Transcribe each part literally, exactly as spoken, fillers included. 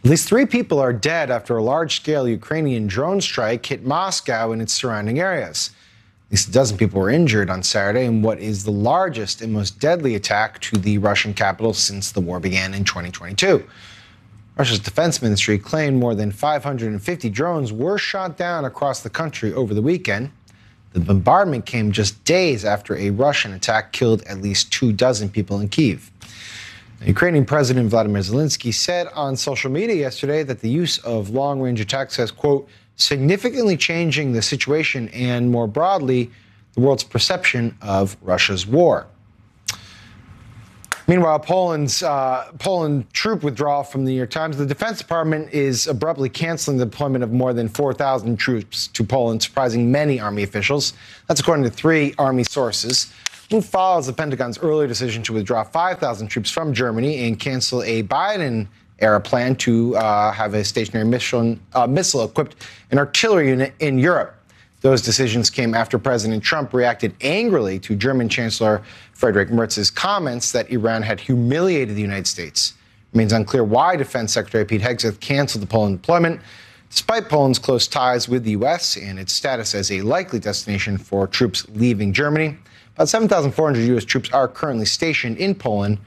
At least three people are dead after a large-scale Ukrainian drone strike hit Moscow and its surrounding areas. At least a dozen people were injured on Saturday in what is the largest and most deadly attack to the Russian capital since the war began in twenty twenty-two. Russia's defense ministry claimed more than five hundred fifty drones were shot down across the country over the weekend. The bombardment came just days after a Russian attack killed at least two dozen people in Kyiv. Ukrainian President Vladimir Zelensky said on social media yesterday that the use of long-range attacks has, quote, significantly changing the situation and, more broadly, the world's perception of Russia's war. Meanwhile, Poland's uh, Poland troop withdrawal from the New York Times, the Defense Department is abruptly canceling the deployment of more than four thousand troops to Poland, surprising many Army officials. That's according to three Army sources. The move follows the Pentagon's earlier decision to withdraw five thousand troops from Germany and cancel a Biden-era plan to uh, have a stationary mission, uh, missile-equipped and artillery unit in Europe. Those decisions came after President Trump reacted angrily to German Chancellor Friedrich Merz's comments that Iran had humiliated the United States. It remains unclear why Defense Secretary Pete Hegseth canceled the Poland deployment, despite Poland's close ties with the U S and its status as a likely destination for troops leaving Germany. About seven thousand four hundred U S troops are currently stationed in Poland,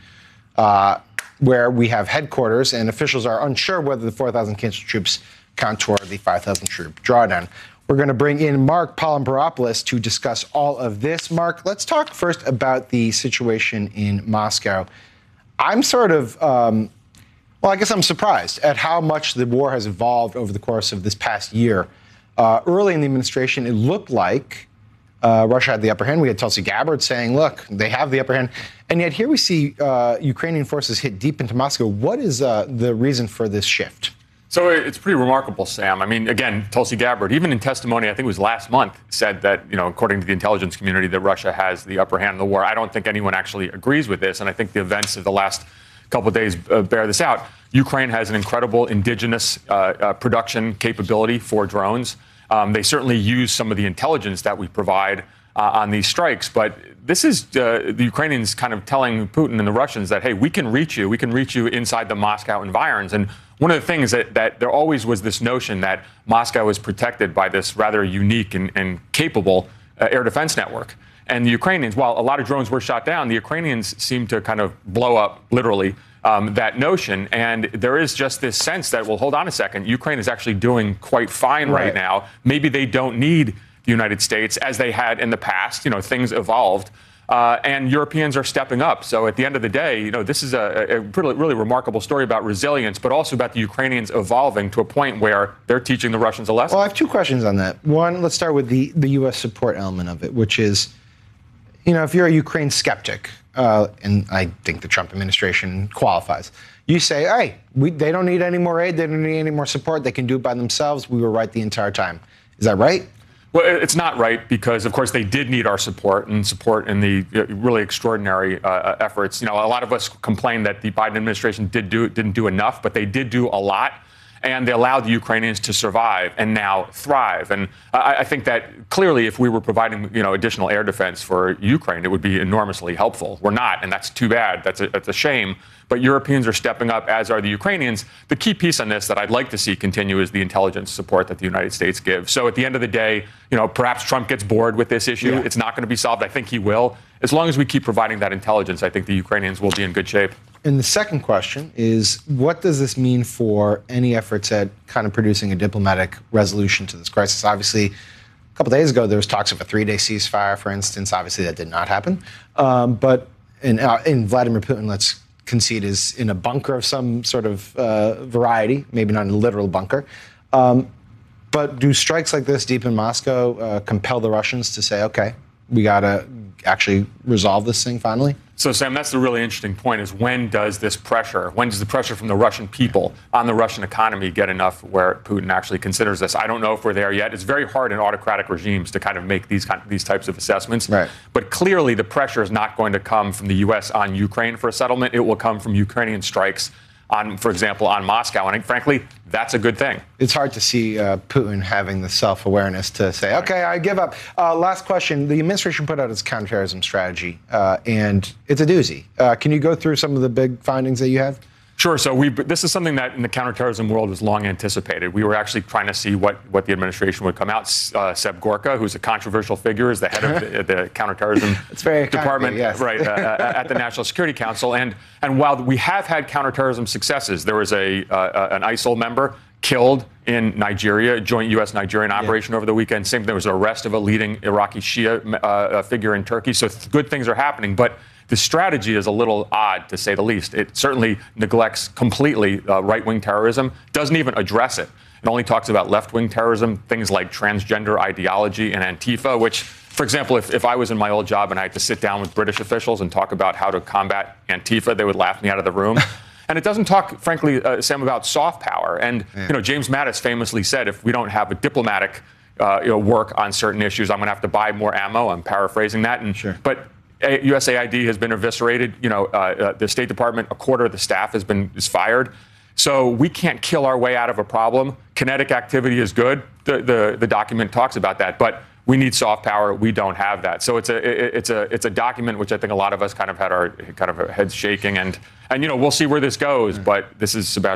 uh, where we have headquarters, and officials are unsure whether the four thousand canceled troops count toward the five thousand troop drawdown. We're going to bring in Mark Palimperopoulos to discuss all of this. Mark, let's talk first about the situation in Moscow. I'm sort of, um, well, I guess I'm surprised at how much the war has evolved over the course of this past year. Uh, early in the administration, it looked like uh, Russia had the upper hand. We had Tulsi Gabbard saying, look, they have the upper hand. And yet here we see uh, Ukrainian forces hit deep into Moscow. What is uh, the reason for this shift? So it's pretty remarkable, Sam. I mean, again, Tulsi Gabbard, even in testimony, I think it was last month, said that, you know, according to the intelligence community, that Russia has the upper hand in the war. I don't think anyone actually agrees with this, and I think the events of the last couple of days uh, bear this out. Ukraine has an incredible indigenous uh, uh, production capability for drones. Um, they certainly use some of the intelligence that we provide uh, on these strikes, but this is uh, the Ukrainians kind of telling Putin and the Russians that, hey, we can reach you. We can reach you inside the Moscow environs. And one of the things that, that there always was this notion that Moscow is protected by this rather unique and, and capable uh, air defense network. And the Ukrainians, while a lot of drones were shot down, the Ukrainians seem to kind of blow up, literally, um, that notion. And there is just this sense that, well, hold on a second, Ukraine is actually doing quite fine right, right now. Maybe they don't need the United States as they had in the past. You know, things evolved. Uh, and Europeans are stepping up. So at the end of the day, you know, this is a, a really, really remarkable story about resilience, but also about the Ukrainians evolving to a point where they're teaching the Russians a lesson. Well, I have two questions on that. One, let's start with the, the U S support element of it, which is, you know, if you're a Ukraine skeptic, uh, and I think the Trump administration qualifies, you say, hey, we, they don't need any more aid, they don't need any more support, they can do it by themselves, we were right the entire time. Is that right? Well, it's not right because, of course, they did need our support and support in the really extraordinary uh, efforts. You know, a lot of us complained that the Biden administration did do didn't do enough, but they did do a lot, and they allowed the Ukrainians to survive and now thrive. And I, I think that clearly, if we were providing, you know, additional air defense for Ukraine, it would be enormously helpful. We're not, and that's too bad. That's a, that's a shame. But Europeans are stepping up, as are the Ukrainians. The key piece on this that I'd like to see continue is the intelligence support that the United States gives. So at the end of the day, you know, perhaps Trump gets bored with this issue. Yeah. It's not going to be solved. I think he will. As long as we keep providing that intelligence, I think the Ukrainians will be in good shape. And the second question is, what does this mean for any efforts at kind of producing a diplomatic resolution to this crisis? Obviously, a couple days ago, there was talks of a three-day ceasefire, for instance. Obviously, that did not happen. Um, but in, uh, in Vladimir Putin, let's concede, is in a bunker of some sort of uh, variety, maybe not a literal bunker. Um, but do strikes like this deep in Moscow uh, compel the Russians to say, okay, we got to actually resolve this thing finally? So, Sam, that's the really interesting point, is when does this pressure, when does the pressure from the Russian people on the Russian economy get enough where Putin actually considers this? I don't know if we're there yet. It's very hard in autocratic regimes to kind of make these kind of, these types of assessments. Right. But clearly the pressure is not going to come from the U S on Ukraine for a settlement. It will come from Ukrainian strikes on, for example, on Moscow. And frankly, that's a good thing. It's hard to see uh, Putin having the self-awareness to say, okay, I give up. Uh, last question. The administration put out its counterterrorism strategy, uh, and it's a doozy. Uh, can you go through some of the big findings that you have? Sure. So we this is something that in the counterterrorism world was long anticipated. We were actually trying to see what, what the administration would come out. Uh, Seb Gorka, who's a controversial figure, is the head of the, the counterterrorism it's very department, you, yes. right, uh, at the National Security Council. And and while we have had counterterrorism successes, there was a uh, an I S I L member killed in Nigeria, a joint U S Nigerian operation yeah. over the weekend. Same. There was an arrest of a leading Iraqi Shia uh, figure in Turkey. So th- good things are happening, but the strategy is a little odd, to say the least. It certainly neglects completely uh, right-wing terrorism, doesn't even address it. It only talks about left-wing terrorism, things like transgender ideology and Antifa, which, for example, if, if I was in my old job and I had to sit down with British officials and talk about how to combat Antifa, they would laugh me out of the room. And it doesn't talk, frankly, uh, Sam, about soft power. And, yeah. you know, James Mattis famously said, if we don't have a diplomatic uh, you know, work on certain issues, I'm going to have to buy more ammo. I'm paraphrasing that. And, sure. But U S A I D has been eviscerated. You know, uh, uh, the State Department, a quarter of the staff has been is fired. So we can't kill our way out of a problem. Kinetic activity is good. The the, the document talks about that, but we need soft power. We don't have that. So it's a it, it's a it's a document which I think a lot of us kind of had our kind of our heads shaking, and and you know we'll see where this goes. But this is Sebastian